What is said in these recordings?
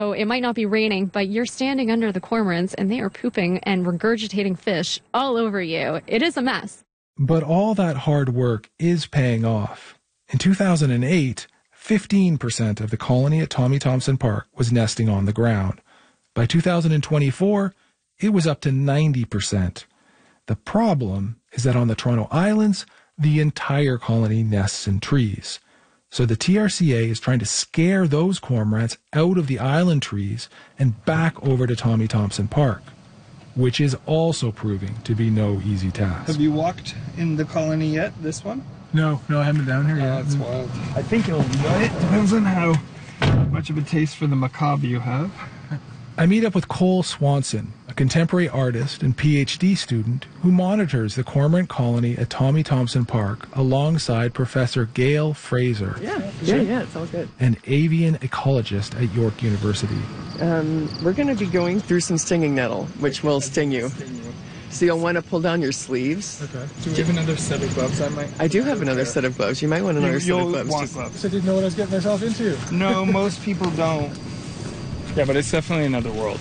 So it might not be raining, but you're standing under the cormorants and they are pooping and regurgitating fish all over you. It is a mess. But all that hard work is paying off. In 2008, 15% of the colony at Tommy Thompson Park was nesting on the ground. By 2024, it was up to 90%. The problem is that on the Toronto Islands, the entire colony nests in trees. So the TRCA is trying to scare those cormorants out of the island trees and back over to Tommy Thompson Park, which is also proving to be no easy task. Have you walked in the colony yet, this one? No, I haven't been down here yet. That's wild. I think you'll enjoy it. Depends on how much of a taste for the macabre you have. I meet up with Cole Swanson, a contemporary artist and PhD student who monitors the cormorant colony at Tommy Thompson Park alongside Professor Gail Fraser. Yeah, it sounds good. An avian ecologist at York University. We're going to be going through some stinging nettle, which will sting you. So you'll want to pull down your sleeves. Okay. Do we have another set of gloves? I do have another set of gloves. You might want another set of gloves. Want gloves. So I didn't know what I was getting myself into. No, most people don't. Yeah, but it's definitely another world.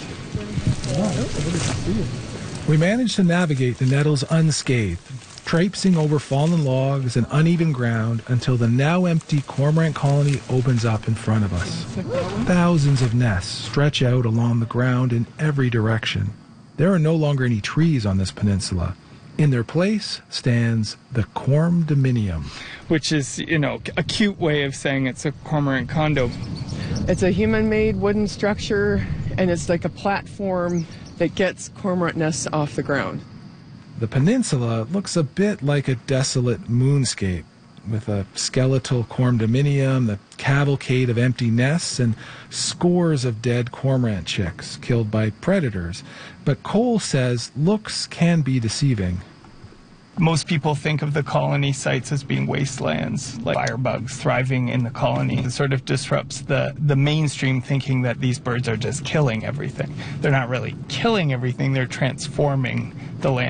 We managed to navigate the nettles unscathed, traipsing over fallen logs and uneven ground until the now empty cormorant colony opens up in front of us. Thousands of nests stretch out along the ground in every direction. There are no longer any trees on this peninsula. In their place stands the cormdominium, Which is, a cute way of saying it's a cormorant condo. It's a human-made wooden structure, and it's like a platform that gets cormorant nests off the ground. The peninsula looks a bit like a desolate moonscape, with a skeletal cormdominium, the cavalcade of empty nests, and scores of dead cormorant chicks killed by predators. But Cole says looks can be deceiving. Most people think of the colony sites as being wastelands, like firebugs thriving in the colony. It sort of disrupts the mainstream thinking that these birds are just killing everything. They're not really killing everything, they're transforming the land.